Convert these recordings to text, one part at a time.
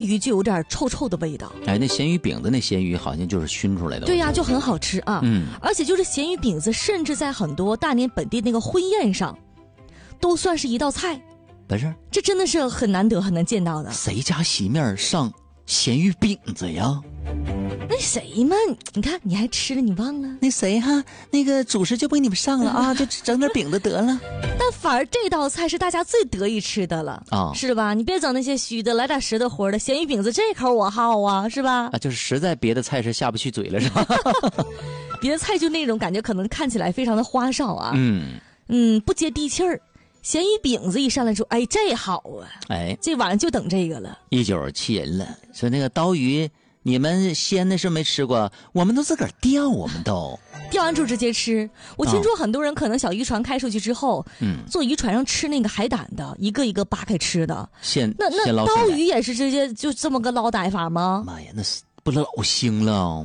鱼就有点臭臭的味道。 哎，那咸鱼饼子那咸鱼好像就是熏出来的。 对呀，就很好吃啊。而且就是咸鱼饼子，甚至在很多大连本地那个婚宴上，都算是一道菜。 不是， 这真的是很难得、很难见到的。 谁家席面上咸鱼饼子呀？ 那谁嘛？你看你还吃了，你忘了？ 那谁哈，那个主食就不给你们上了啊，就整点饼子得了。 但反而这道菜是大家最得意吃的了啊，是吧？你别整那些虚的，来点实的活的。咸鱼饼子这口我好啊，是吧？ 啊，就是实在别的菜是下不去嘴了，是吧？ 别的菜就那种感觉，可能看起来非常的花哨啊，不接地气儿。咸鱼饼子一上来说，哎，这好啊，哎，这晚上就等这个了， 一酒气人了。说那个刀鱼，你们鲜的是没吃过，我们都自个儿钓，我们都钓完之后直接吃。我听说很多人可能小渔船开出去之后，坐渔船上吃那个海胆的，一个一个扒开吃的。那刀鱼也是直接就这么个捞逮法吗？ 妈呀，那是不老腥了。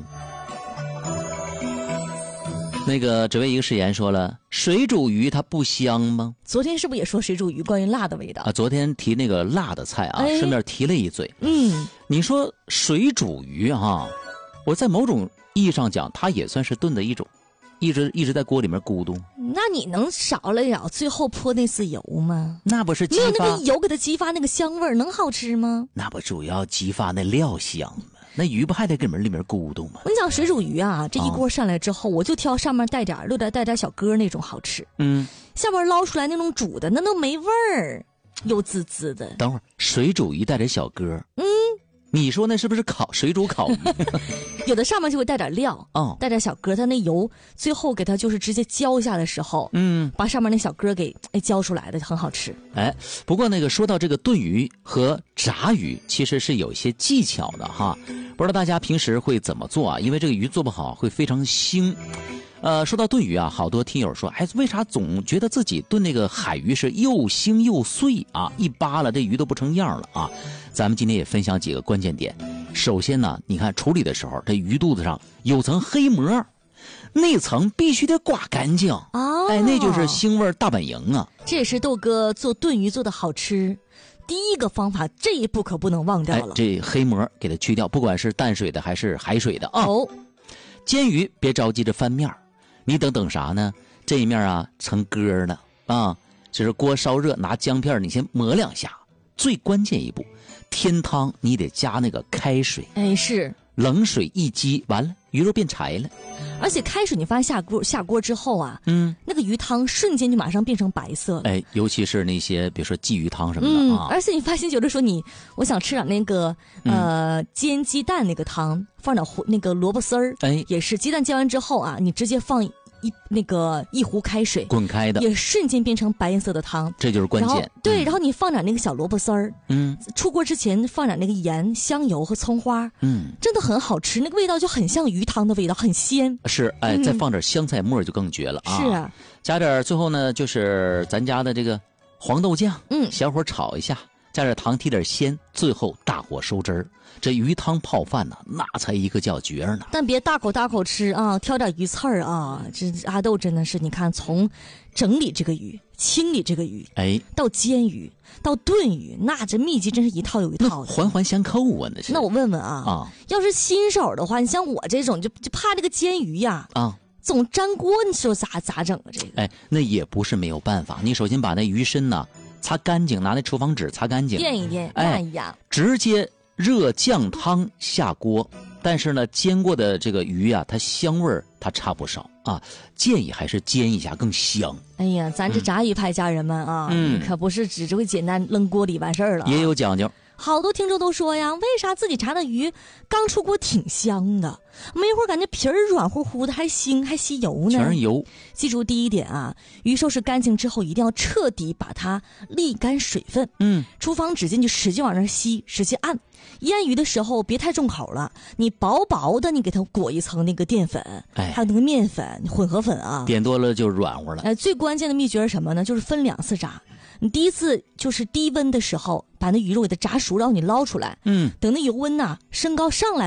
那个只为一个誓言说了，水煮鱼它不香吗？ 昨天是不是也说水煮鱼关于辣的味道啊？昨天提那个辣的菜啊，顺便提了一嘴。你说水煮鱼哈，我在某种意义上讲，它也算是炖的一种，一直在锅里面咕嘟。 那你能少了了最后泼那次油吗？ 那不是激发， 没有那个油给它激发那个香味儿，能好吃吗？ 那不主要激发那料香吗？那鱼不还得搁里面咕嘟吗？ 我跟你讲，水煮鱼啊，这一锅上来之后，我就挑上面带点小疙那种好吃。下面捞出来那种煮的，那都没味儿，油滋滋的。 等会儿，水煮鱼带点小疙，你说那是不是水煮烤鱼？ 有的上面就会带点料，带点小疙，它那油最后给它就是直接浇下的时候，把上面那小疙给浇出来的，很好吃。 哎，不过那个说到这个炖鱼和炸鱼，其实是有一些技巧的哈，不知道大家平时会怎么做啊？因为这个鱼做不好会非常腥。说到炖鱼啊，好多听友说，哎，为啥总觉得自己炖那个海鱼是又腥又碎啊？一扒拉这鱼都不成样了啊！咱们今天也分享几个关键点。首先呢，你看处理的时候，这鱼肚子上有层黑膜，那层必须得刮干净啊！哎，那就是腥味大本营啊！ 这也是豆哥做炖鱼做的好吃第一个方法，这一步可不能忘掉了。 这黑膜给它去掉，不管是淡水的还是海水的啊。煎鱼别着急着翻面，你等啥呢？这一面啊成疙了啊！就是锅烧热，拿姜片你先抹2下。最关键一步，添汤你得加那个开水。 哎，是冷水一激，完了鱼肉变柴了。 而且开水你发现下锅之后啊，那个鱼汤瞬间就马上变成白色了。 哎，尤其是那些比如说鲫鱼汤什么的啊。 而且你发现有的时候我想吃点那个煎鸡蛋那个汤，放点那个萝卜丝儿，也是鸡蛋煎完之后啊，你直接放一壶开水， 滚开的， 也瞬间变成白颜色的汤， 这就是关键。 对，然后你放点那个小萝卜丝儿，出锅之前放点那个盐、香油和葱花，真的很好吃，那个味道就很像鱼汤的味道，很鲜。 是，哎，再放点香菜末就更绝了啊！ 是啊， 加点最后呢，就是咱家的这个黄豆酱，小火炒一下，加点糖，提点鲜，最后大火收汁儿。这鱼汤泡饭呢，那才一个叫绝呢。 但别大口吃啊，挑点鱼刺儿啊。这阿豆真的是，你看从整理这个鱼、清理这个鱼，到煎鱼、到炖鱼，那这秘籍真是一套有一套的， 环环相扣啊！那是。 那我问问啊，要是新手的话，你像我这种就怕这个煎鱼呀总粘锅，你说咋整啊？这个哎，那也不是没有办法。你首先把那鱼身呢擦干净，拿那厨房纸擦干净， 垫一垫，压一压， 直接热酱汤下锅。但是呢，煎过的这个鱼啊，它香味它差不少啊，建议还是煎一下更香。 哎呀，咱这炸鱼派家人们啊，可不是只会简单扔锅里完事儿了， 也有讲究。 好多听众都说呀，为啥自己炸的鱼刚出锅挺香的，没一会儿感觉皮儿软乎乎的，还腥还吸油呢？ 全是油。 记住第一点啊，鱼收拾干净之后，一定要彻底把它沥干水分。厨房纸巾就使劲往那吸，使劲按。腌鱼的时候别太重口了，你薄薄的你给它裹一层那个淀粉，还有那个面粉混合粉啊， 点多了就软和了。 最关键的秘诀是什么呢？就是分2次炸。你第一次就是低温的时候把那鱼肉给它炸熟，然后你捞出来，等那油温升高上来了，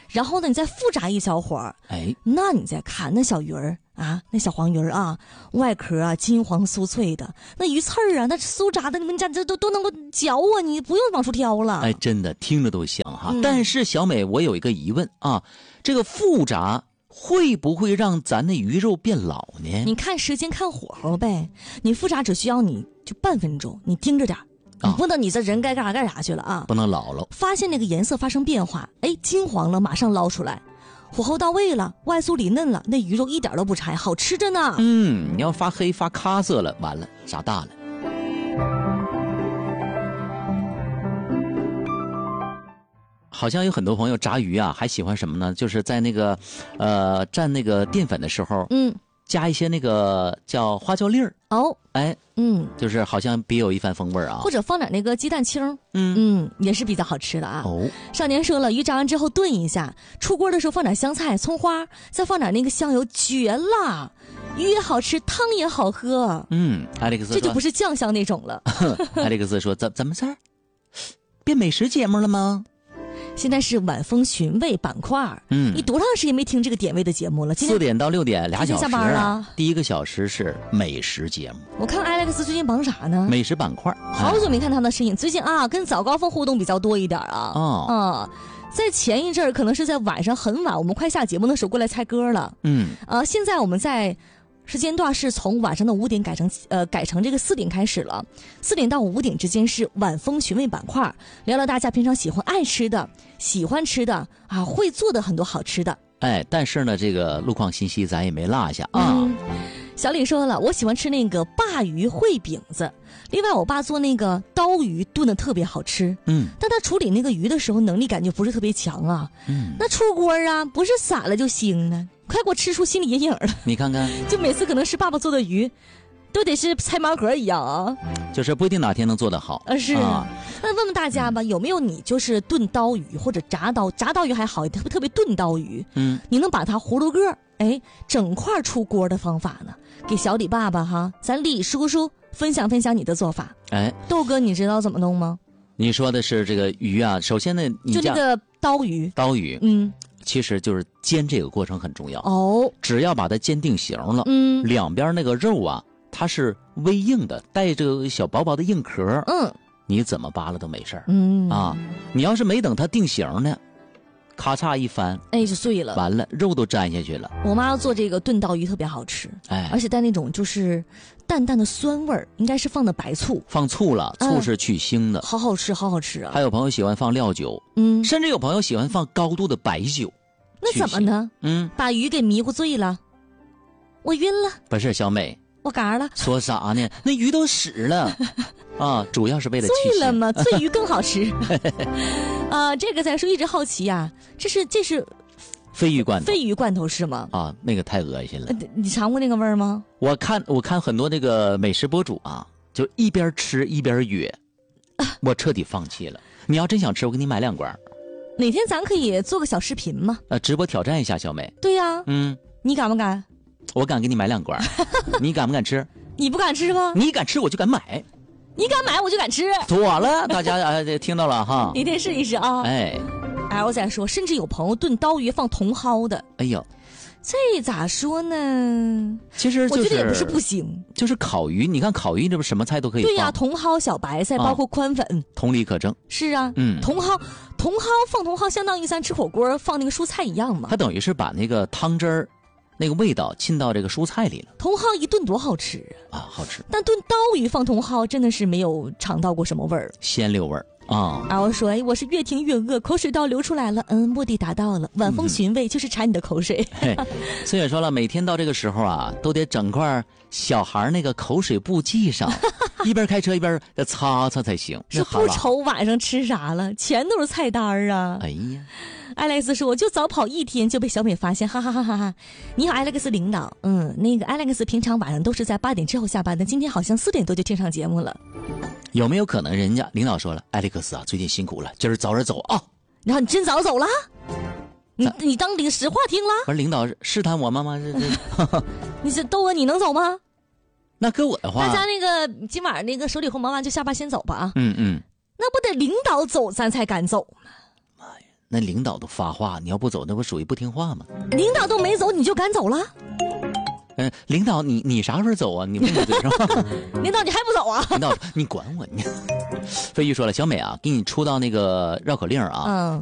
然后呢你再复炸一小会儿，那你再看那小鱼儿啊，那小黄鱼儿啊，外壳啊金黄酥脆的，那鱼刺儿啊，那酥炸的，你们家这都能够嚼啊，你不用往出挑了。 真的听着都香哈。但是小美，我有一个疑问啊，这个复炸会不会让咱的鱼肉变老呢？ 你看时间看火候呗，你复炸只需要你就半分钟，你盯着点。你不能你这人该干啥干啥去了啊， 不能老了。 发现那个颜色发生变化，金黄了马上捞出来，火候到位了，外酥里嫩了，那鱼肉一点都不柴，好吃着呢。 你要发黑发咖色了，完了炸大了。好像有很多朋友炸鱼啊还喜欢什么呢，就是在那个蘸那个淀粉的时候加一些那个叫花椒粒儿就是好像别有一番风味啊。 或者放点那个鸡蛋清也是比较好吃的啊。少年说了，鱼炸完之后炖一下，出锅的时候放点香菜葱花，再放点那个香油，绝了，鱼也好吃，汤也好喝。 艾利克斯这就不是酱香那种了。 艾利克斯说怎么事儿？变美食节目了吗？ 现在是晚风寻味板块你多长时间没听这个点位的节目了？4 点到6点2小时下班了。 第1个小时是美食节目。 我看艾利克斯最近忙啥呢？ 美食板块。 好久没看他的身影，最近跟早高峰互动比较多一点啊。在前一阵儿可能是在晚上很晚，我们快下节目的时候过来猜歌了。现在我们在时间段是从晚上的5点改成这个4点开始了。4点到5点之间是晚风寻味板块，聊聊大家平常爱吃的、喜欢吃的会做的很多好吃的。 但是呢，这个路况信息咱也没落下小李说了，我喜欢吃那个鲅鱼烩饼子，另外我爸做那个刀鱼炖的特别好吃。但他处理那个鱼的时候能力感觉不是特别强啊。那出锅不是散了就腥呢，快给我吃出心理阴影了。 你看看， 就每次可能是爸爸做的鱼都得是拆盲盒一样啊， 就是不一定哪天能做得好。 是那问问大家吧，有没有你就是炖刀鱼或者炸刀鱼还好，特别炖刀鱼你能把它葫芦个整块出锅的方法呢？给小李爸爸咱李叔叔分享分享你的做法。豆哥你知道怎么弄吗？ 你说的是这个鱼啊，首先呢就那个刀鱼其实就是煎这个过程很重要只要把它煎定型了两边那个肉啊它是微硬的，带着小薄薄的硬壳你怎么扒拉都没事你要是没等它定型呢，咔嚓一翻就碎了， 完了肉都粘下去了。 我妈做这个炖刀鱼特别好吃而且带那种就是淡淡的酸味儿，应该是放的白醋， 放醋了，醋是去腥的好好吃好好吃啊。 还有朋友喜欢放料酒甚至有朋友喜欢放高度的白酒。 那怎么呢把鱼给迷糊醉了，我晕了。不是小美， 我嘎了。 说啥呢？那鱼都死了主要是为了醉了吗？醉鱼更好吃这个再说一直好奇这是鲱鱼罐头。 鲱鱼罐头是吗？ 那个太恶心了。 你尝过那个味儿吗？ 我看很多那个美食博主就一边吃一边哕我彻底放弃了。你要真想吃，我给你买2罐。 哪天咱可以做个小视频吗？ 直播挑战一下小美。 对呀你敢不敢？ 我敢给你买2罐你敢不敢吃？ 你不敢吃吗？ 你敢吃我就敢买， 你敢买我就敢吃。 妥了，大家听到了哈。 哪天试一试我再说，甚至有朋友炖刀鱼放茼蒿的。 哎呦， 这咋说呢？ 其实我觉得也不是不行， 就是烤鱼。你看烤鱼这不什么菜都可以放。 对呀，茼蒿、小白菜，包括宽粉， 同理可证。 是啊，茼蒿放茼蒿，相当于咱吃火锅放那个蔬菜一样嘛。 它等于是把那个汤汁儿那个味道浸到这个蔬菜里了。 茼蒿一炖多好吃好吃。 但炖刀鱼放茼蒿真的是没有尝到过什么味儿， 鲜溜味儿我说我是越听越饿，口水都流出来了。目的达到了，晚风寻味就是馋你的口水。 所以说了，每天到这个时候都得整块小孩那个口水布系上一边开车一边擦擦才行。 是不愁晚上吃啥了，全都是菜单哎呀， 艾莱克斯说我就早跑1天就被小美发现，哈哈哈哈哈。你好，艾莱克斯领导。那个艾莱克斯平常晚上都是在8点之后下班的，今天好像4点多就听上节目了。 有没有可能人家领导说了，艾利克斯最近辛苦了，今儿早点走然后你真早走了？你当领实话听了？ 不是领导试探我吗？ 你是豆哥，你能走吗？ 那搁我的话， 大家那个今晚那个手里红忙完就下班先走吧那不得领导走咱才敢走吗？ 妈呀， 那领导都发话，你要不走，那不属于不听话吗？ 领导都没走，你就敢走了？ 领导你啥时候走啊？你问我嘴上。 领导你还不走啊？ 领导你管我你。飞鱼说了，小美啊，给你出道那个绕口令啊。